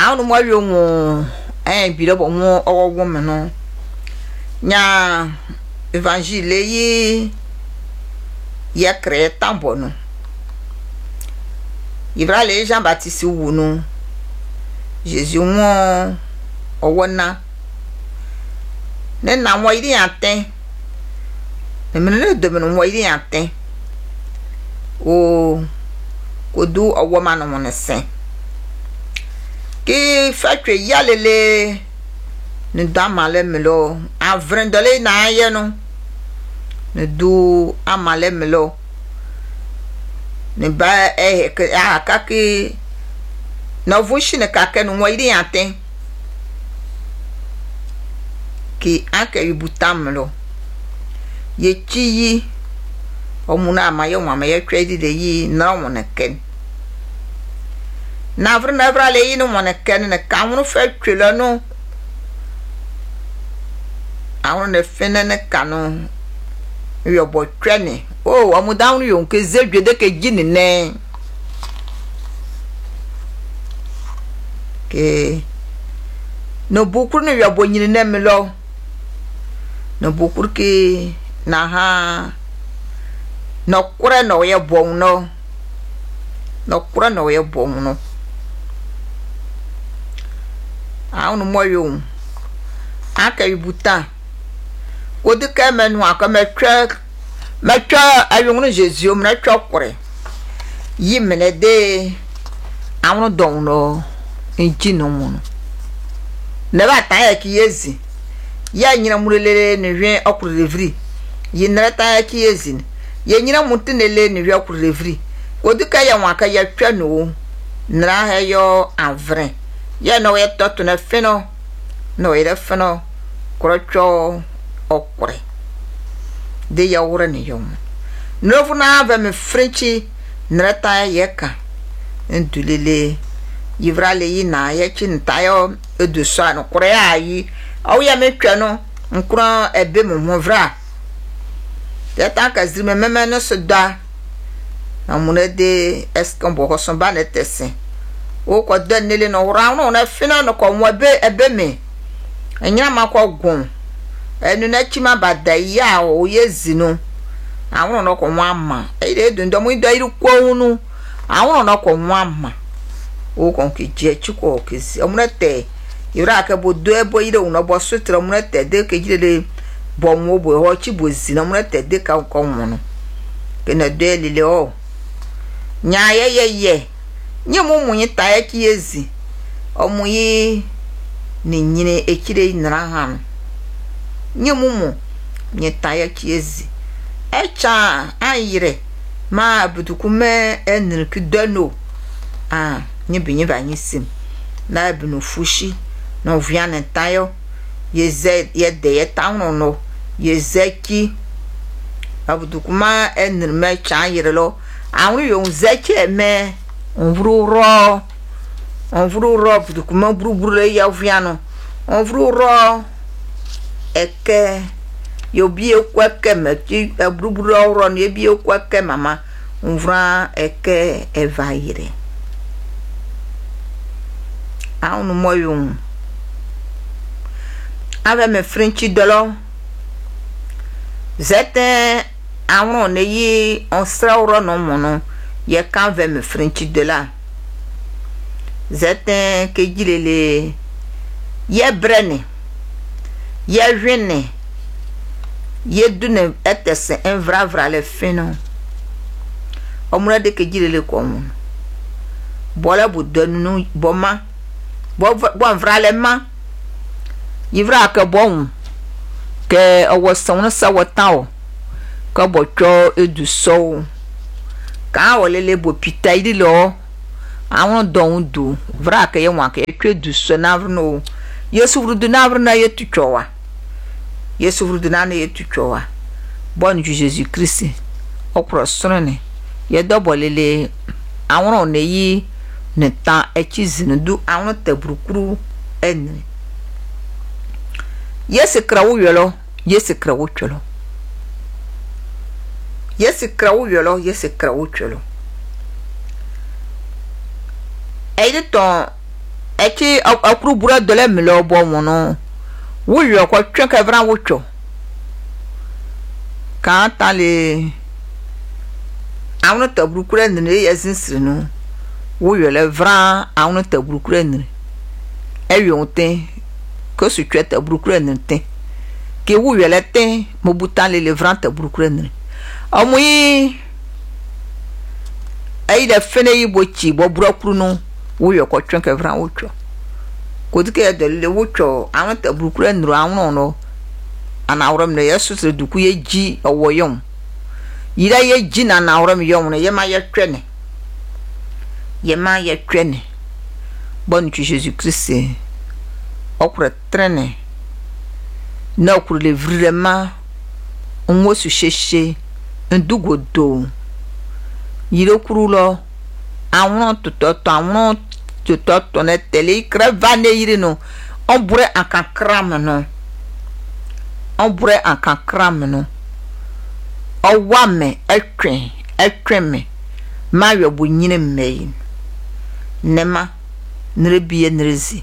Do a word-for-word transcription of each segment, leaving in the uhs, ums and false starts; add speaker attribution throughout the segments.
Speaker 1: anu mo yo won eh bi lo bo won owo me no nya évangile yi ye créé tambo no ivra le Jean Baptiste wu no Jésus won owo na ne na mo iri aten ne me ne de me no mo iri aten o ko du owo ma no mo ne sen ki fa twe yalele ne damale melo avrendole na ye no ne du amale melo ne ba eh akaki na vushi ne kake no mo iri aten ki ake yubutamlo ye chiyi omuna amayo mama ye twedi de yi na mo ne ken na vre na vra le yi no mo ne ken ne kamunu fe twelo no awon ne fene ne kanu yo bo twene o amudan yo nke zedwe de ke gini ne ke no bukuru ne yo bo nyini ne melo no bukuru ke na ha no kure no ye bon no no kure no ye bon no awon mo yo aka ibuta odi ka menu aka metwa metwa ayun no Jésus o mna twa kure yi mene de awon don no enji no mu no ne ba ta ya ki yezi ya nyina murelele ne hwe okuru levri yi nere ta ya ki yezi ye nyina mutinele ne hwe okuru levri odi ka ya waka ya twa no nra ha yo avre ya no ye totu na feno no ye feno krocho okure de ya wura ne yom no fu na ava me frenchi nre ta ye ka ndulele yivra le yi na ye chi ntayo edu so an kure ayi awu ya metwa no nkura ebe mu hovra ya ta ka zime meme no so da amune de eskombo ko so ba ne tese o ko de nele no wura no na fina no ko mo ebe ebe me enya makwa gun enu na chima bada ya o yezi no awon no ko nwa ma e de du ndo mu do iru ko hunu awon no ko nwa ma o kon ki je chiko kesi omrete ira ka bodo ebo ire uno bo sutra omrete de ke jile bo mo bo ho chi bozi na omrete de ka ko mono ke na de lile o nya ye ye ye nye mu mu yita ya ki ezi omu yi ni nyine ekire nra han nye mu mu nyita ya ki ezi echa ayire ma budukume enir ki dono ah nye binye ba nyisim na binu fushi no viane tayo yeze yede yetawno no yezeki abudukuma enir me cha ayire lo awun yo zeki eme onvru ro onvru ro budukuma buruburu le ya viano onvru ro eke yo bi ekweke me ki buruburu ro ni bi ekweke mama onvra eke evaire awun moyun ave me frenchi dolo zete awun ne yi on srawro no mono ye kan ve me frenchi dola zete ke jilele ye brene ye jwene ye dune etese envra vra le fino omura de ke jilele ko mun bola bu donu boma bo bo vra le ma yivra ka bon ke owo sawna sawatawo ka bo cho edu so ka wolele bo pita idi lo awon don du vra ka ye wan ka twe du so na vno yesu vru du na vru na ye tu chowa yesu vru du na na ye tu chowa bon ju Jésus Christ okro sonne ye dobolele awon ne yi ne ta echizinu du awon tebrukuru en yesi krawu yolo yesi krawu cholo yesi krawu yolo yesi krawu cholo eide ton echi akuru bura dole milo bo mono wuyo ko twen ka vran wucho ka tale awon tabru kure ne yesin sirinu wuyo le vran awon tabru kure ne eyo ten ko su twen tabru kure ne ten ke wuyo le ten mo butan le vran tabru kure ne omuyi ayi da fene yi bo chi bo bura kuru no wuyo ko twen ka vran wucho ko dike de le wucho awon tabru kure ne awon no ana awram ne yesu se duku ye ji owoyom yira ye ji na na awram yom ne ye ma ye twene ye ma ye twene bon tu Jésus Christ okure trene na okure le vraiment onwo su sheshe ndugodo yire kuru lo awon tototo awon tototo ne tele kreva ne yire no on bure akan kram no on bure akan kram no o wame etwen etweme ma yobu nyine meyin nema nrebie nrezi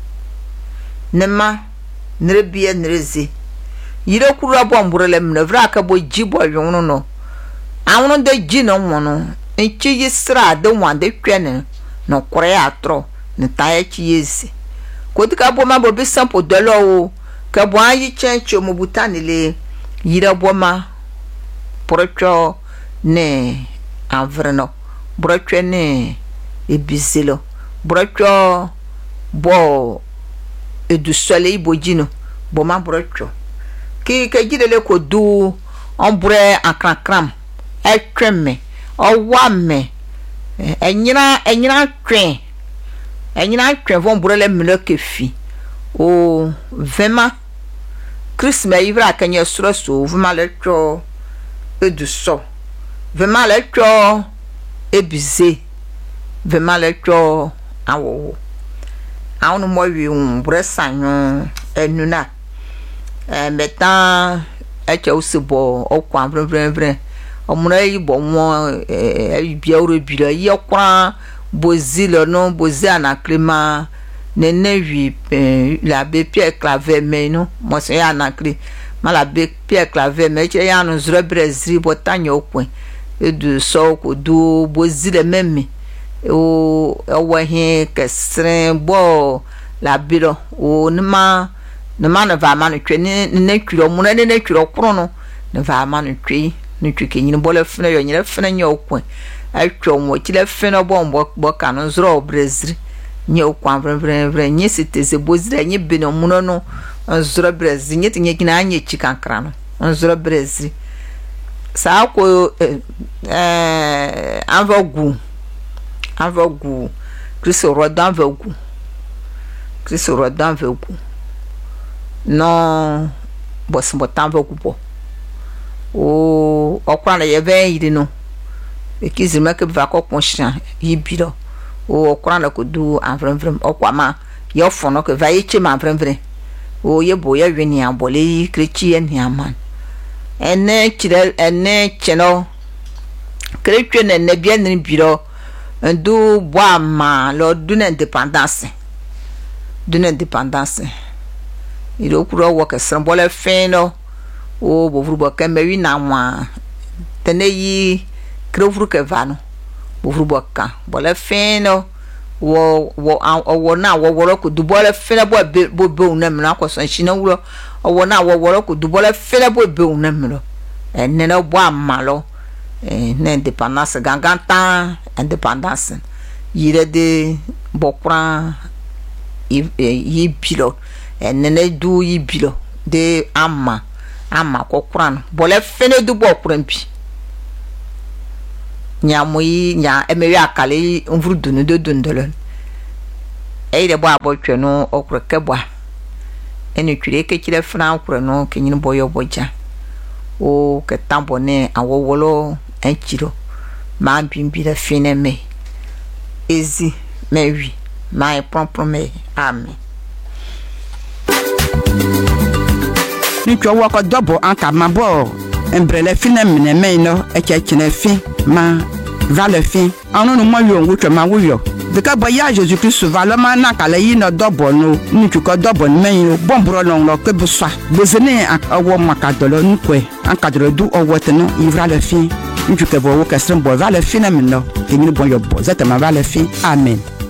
Speaker 1: nema nrebie nrezi yire kuru abo mbure le mnevra ka bo jibo yonu no awon de ji no wono enchi yisra de wande twene no kore atro ne taye chi yesi ko dika bo ma bo bi sample de lo ka bo ayi chencho mo butanile yire bo ma procho ne avreno brocho ne ebizelo brocho bo edu soleil bojino bo ma brocho ki ka gidele ko du ombre akrankram etweme owame enyina enyina twen enyina twen von brele mino kefi o vema Christmas ivra kanye suro so vema le tro edu so vema le tro ebize vema le tro awo awon mo wi un bresanyo enuna eh metan eche usibo okwan vre vre vre omuna yi bo mo eh bia oro bira yi okwan bozilo no bozi anaklima nene wi la be Pierre Claver me no mo se ya anakli ma la be Pierre Claver me che ya no zro brezri botanyo okwen edu so ko du bozile meme o owo hin kesren bo la biro o nima nima na va manu twe ne ne twiro mu ne ne twiro kro no ne va manu twe ne twike nyin bo le fene yo nyin fene nya okwen atwo mo ti le fene bo mbo bo kanu zro brezri nya okwan vre vre vre nyi siteze bozire nyi bino mu no no zro brezri nyi tinye kina anya chikankra no zro brezri sa ko eh avogu avogu Kristo rodan avogu Kristo rodan avogu no boss botan avogu bo o okwa na ye ben yiri no ekizima ke va ko conscient yibiro o okwa na ko du avren vrem okwa ma ye fono ke va yeche ma vrem vrem o ye bo ye weni abole krechi en yaman ene chire ene cheno krechi ne ne bien ni biro ndu boa ma lo du indépendance du indépendance il okuro wo ke sambole feno o bovru bo ke mewi na wa teneyi krevru ke vano bovru bo ka bole feno wo wo wo na wo wo ko du bole feno bo bo bo na mna ko san shi na wuro wo na wo wo ko du bole feno bo bo na mna enne na bo amalo eh na indépendance ganganta indépendance yire de bokran yi bilo enne du yi bilo de amma amma ko kuran bole fene du bokran bi nya moyi nya emewi akale mvuru dunu de dundolo e de bo abotwe no okro kebwa eni twire ke kire fran okro no kenyin boyo boja o ke tambone awowolo enchiro ma bimbi de fine me ezi mewi my prompro me amen
Speaker 2: ni twa wako dobo anka mabo embrele fine mene me no eche chine fi ma va le fin anu no mo yo ngutwe ma wo yo de ka ba ya Jésus Christ va le mana ka le yi no dobo no ni ku ko dobo men yo bon bro long lo ke bu swa bezene awo makadolo nkwe an kadro du owo teno ivra le fin ni ku ke bo wo ka strem bo va le fin na min no ke ni bon yo bo zata ma va le fin amen.